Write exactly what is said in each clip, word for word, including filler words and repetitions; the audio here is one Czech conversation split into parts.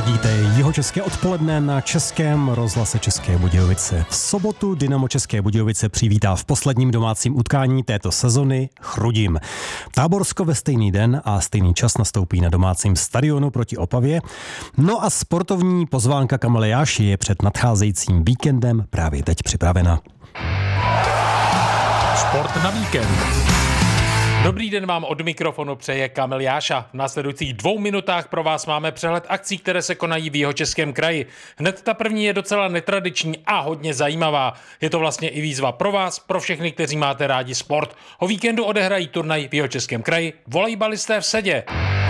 Ladíte jihočeské odpoledne na Českém rozhlase České Budějovice. V sobotu Dynamo České Budějovice přivítá v posledním domácím utkání této sezony Chrudim. Táborsko ve stejný den a stejný čas nastoupí na domácím stadionu proti Opavě. No a sportovní pozvánka Kamily Jáši je před nadcházejícím víkendem právě teď připravena. Sport na víkend. Dobrý den vám od mikrofonu přeje Kamil Jáša. V následujících dvou minutách pro vás máme přehled akcí, které se konají v Jihočeském kraji. Hned ta první je docela netradiční a hodně zajímavá. Je to vlastně i výzva pro vás, pro všechny, kteří máte rádi sport. O víkendu odehrají turnaj v Jihočeském kraji volejbalisté v Sedě.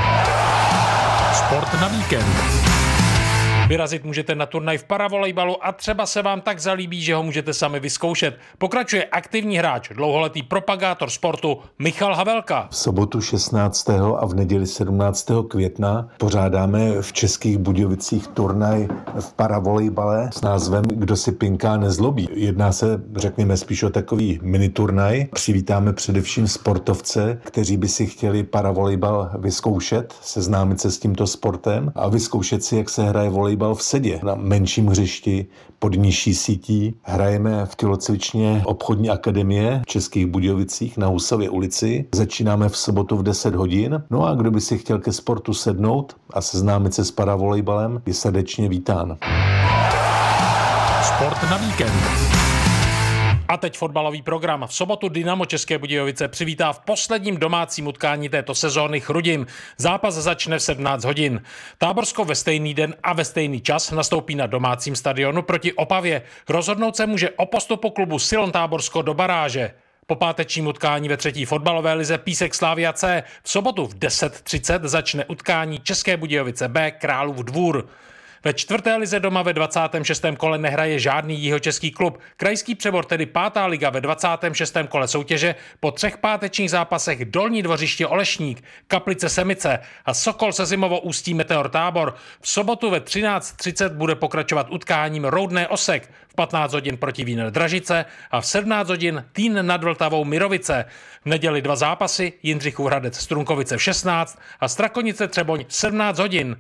Sport na víkend. Vyrazit můžete na turnaj v paravolejbalu a třeba se vám tak zalíbí, že ho můžete sami vyzkoušet. Pokračuje aktivní hráč, dlouholetý propagátor sportu Michal Havelka. V sobotu šestnáctého a v neděli sedmnáctého května pořádáme v Českých Budějovicích turnaj v paravolejbale s názvem Kdo si pinká nezlobí. Jedná se, řekněme, spíš o takový mini turnaj. Přivítáme především sportovce, kteří by si chtěli paravolejbal vyzkoušet, seznámit se s tímto sportem a vyzkoušet si, jak se hraje volejbal v Sedě, na menším hřišti, pod nižší sítí. Hrajeme v tělocvičně obchodní akademie v Českých Budějovicích na Husově ulici. Začínáme v sobotu v deset hodin. No a kdo by si chtěl ke sportu sednout a seznámit se s paravolejbalem, je srdečně vítán. Sport na víkend. A teď fotbalový program. V sobotu Dynamo České Budějovice přivítá v posledním domácím utkání této sezóny Chrudim. Zápas začne v sedmnáct hodin. Táborsko ve stejný den a ve stejný čas nastoupí na domácím stadionu proti Opavě. Rozhodnout se může o postupu klubu Silon Táborsko do baráže. Po pátečním utkání ve třetí fotbalové lize Písek Slavia C v sobotu v deset třicet začne utkání České Budějovice B Králův Dvůr. Ve čtvrté lize doma ve dvacátém šestém kole nehraje žádný jihočeský klub. Krajský Přebor, tedy pátá liga ve dvacátém šestém kole soutěže, po třech pátečních zápasech Dolní Dvořiště Olešník, Kaplice Semice a Sokol se Zimovo Ústí Meteor Tábor. V sobotu ve třináct třicet bude pokračovat utkáním Roudné Osek, v patnáct hodin proti Víner Dražice a v sedmnáct hodin Týn nad Vltavou Mirovice. V neděli dva zápasy, Jindřichův Hradec Strunkovice v šestnáct a Strakonice Třeboň v sedmnáct hodin.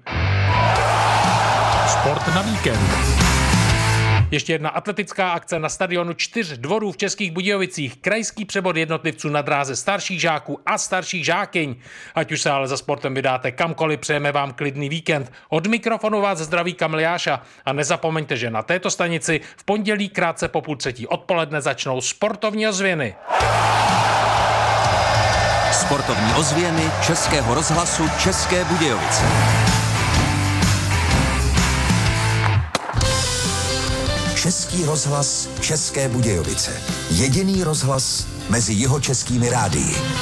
Sport na víkend. Ještě jedna atletická akce na stadionu čtyř dvorů v Českých Budějovicích. Krajský přebor jednotlivců na dráze starších žáků a starších žákyň. Ať už se ale za sportem vydáte kamkoliv, přejeme vám klidný víkend. Od mikrofonu vás zdraví Kamil Jáša a nezapomeňte, že na této stanici v pondělí krátce po půl třetí odpoledne začnou sportovní ozvěny. Sportovní ozvěny Českého rozhlasu České Budějovice. Český rozhlas České Budějovice. Jediný rozhlas mezi jihočeskými rádii.